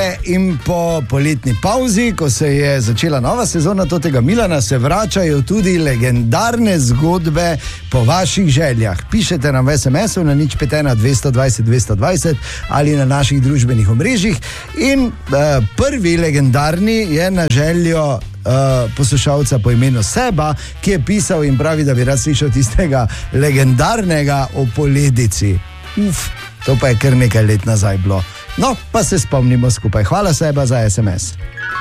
In po poletni pauzi, ko se je začela nova sezona tega Milana, se vračajo tudi legendarne zgodbe po vaših željah. Pišete nam v SMS-u na 051 220 220 ali na naših družbenih omrežjih. In prvi legendarni je na željo poslušalca po imenu Seba, ki je pisal in pravi, da bi rad slišal tistega legendarnega o poledici. To pa je kar nekaj let nazaj bilo. No, pa se spomnimo skupaj. Hvala Seba za SMS.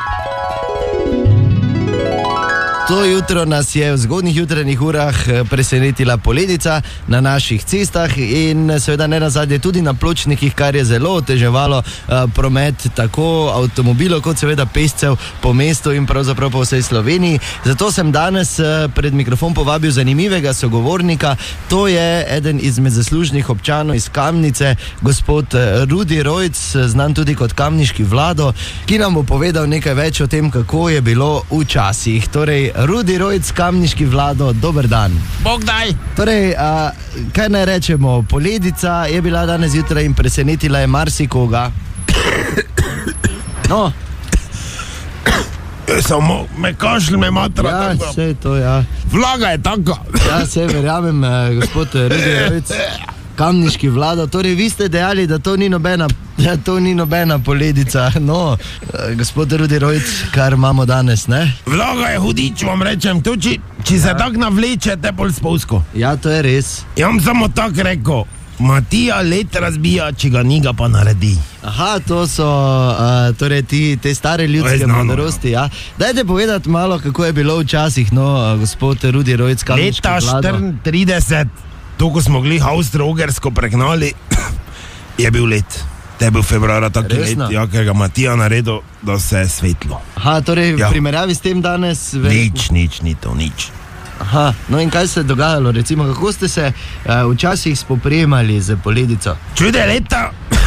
To jutro nas je v zgodnjih jutranjih urah presenetila poledica na naših cestah in seveda ne nazadnje tudi na pločnikih, kar je zelo oteževalo promet tako avtomobilov kot seveda pešcev po mestu in pravzaprav po vsej Sloveniji. Zato sem danes pred mikrofon povabil zanimivega sogovornika. To je eden izmed zaslužnih občanov iz Kamnice, gospod Rudi Rojc, znan tudi kot kamniški Vlado, ki nam bo povedal nekaj več o tem, kako je bilo včasih. Torej, Rudi Rojc, kamniški Vlado, dober dan. Bog daj. Torej, kaj naj rečemo, poledica je bila danes jutraj in presenetila je marsikoga. No. Samo me kašlj, me matra. Ja, vse to, ja. Vlaga je taka. Ja, se verjamem, gospod Rudi Rojc, kamniški Vlado. Torej, vi ste dejali, da to ni nobena poledica. No, gospod Rudi Rojc, kar imamo danes, ne? Vlaga je hudič, vam rečem. To, če se tak navleče, te pol spolsko. Ja, to je res. Ja vam samo tak rekel, Matija let razbija, če ga njega pa naredi. Aha, to so torej te stare ljudske modrosti, ja. Dajte povedati malo, kako je bilo včasih, no, gospod Rudi Rojc, kamniški Vlado. Leta 34, to, ko smo glih Avstro-Ugrsko pregnali, je bil let. To je bil februara taki let, ja, ker ga Matija naredil, da se je svetlo. Aha, torej v primerjavi s tem danes... Nič. Aha, no in kaj se je dogajalo, recimo, kako ste se včasih spoprijemali z poledico? Čude leta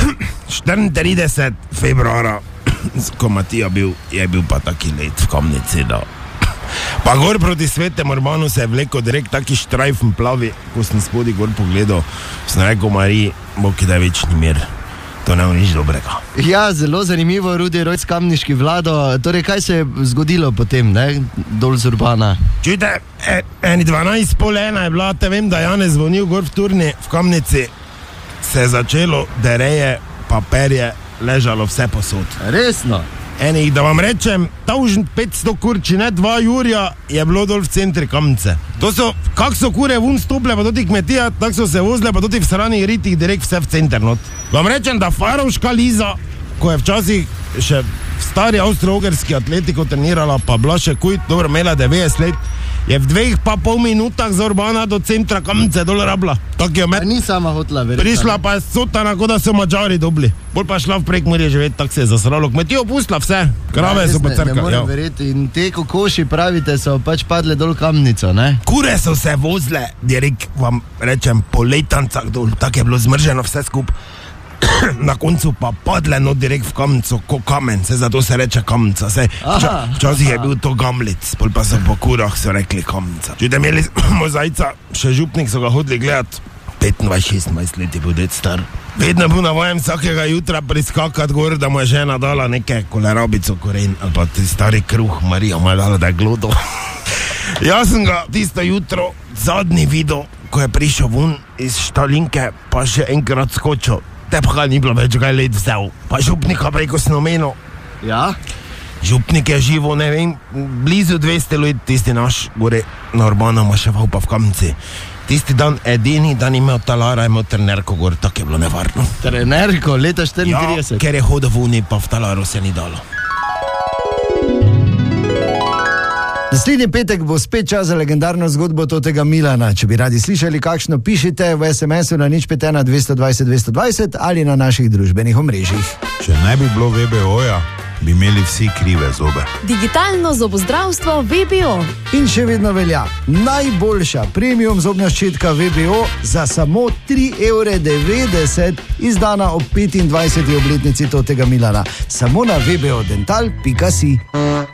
34 februara, ko Matija je bil pa taki let v Kamnici, da... Pa gor proti Svetemu Urbanu se je vlekel direkt taki štrajfen plavi, ko sem spodi gor pogledal, sem rekel Mariji, Bog da je večni mir. To ne bo nič dobrega. Ja, zelo zanimivo, Rudi Rojc, kamniški Vlado. Torej, kaj se je zgodilo potem, ne, dol z Urbana? Čujte, 12:30 je bila, te vem, da Janez zvonil gor v Turni, v Kamnici, se je začelo, dereje, papirje, ležalo vse posod. Resno? Enih, da vam rečem, 1500 kur, če ne 2 jurja, je bilo dol v centri Kamnice. To so, kak so kure vun stople, pa doti kmetija, tak so se vozile, pa doti v sranih ritih, direkt vse v center not. Vam rečem, da Farovška Liza, ko je včasih še stari avstro-ugrski atletiko trenirala, pa bila še dobro imela 90 let, je v 2,5 minutah z Urbana do centra Kamnice dol rabla. Ni sama hotla verjetno. Prišla pa je sotana, kot da so Mađari dobili. Bolj pa šla v Prekmurje živeti, tako se je zasralo. Kmetijo pustila vse, krave so pa crkva. Ne morem verjeti. In te kokoši, pravite, so pač padle dol Kamnico, ne? Kure so se vozile, direkt vam rečem, po letancah dol, tako je bilo zmrženo vse skup. Na koncu pa padle no direkt v Kamnico, ko kamen, se zato se reče Kamnica. Včasih je bil to Gamlic, pol pa so po kurah so rekli Kamnica. Če imeli mozajca, še župnik so ga hodili gledati, 25-26 let je bil det star. Vedno bil navajen vsakega jutra priskakati gor, da mu je žena dala neke kolerabico koren, ali pa ti stari kruh, Marija mu je dala, da je glodo. Jaz sem ga tisto jutro zadnji videl, ko je prišel ven iz štalinke, pa še enkrat skočil. Te pa ni bilo več, kaj let vzel. Pa župnika preko snomeno. Ja? Župnik je živo, ne vem, blizu 200 let, tisti naš, gore na Urbana maševal pa v Kamnici. Tisti dan, edini dan imel talara, imel trenerko gor, tako je bilo nevarno. Trenerko, leta 34? Ja, ker je hodil v uni, pa v talaru se ni dalo. Naslednji petek bo spet čas za legendarno zgodbo tega Milana. Če bi radi slišali kakšno, pišite v SMS-u na 051 220 220 ali na naših družbenih omrežjih. Če ne bi bilo VBO-ja, bi imeli vsi krive zobe. Digitalno zobozdravstvo VBO. In še vedno velja najboljša premium zobna ščetka VBO za samo 3,90 €, izdana ob 25. obletnici tega Milana. Samo na vbodental.si.